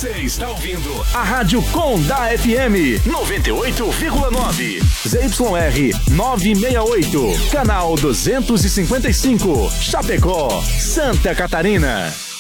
Você está ouvindo a Rádio Condá FM 98,9. ZYR 968. Canal 255. Chapecó, Santa Catarina.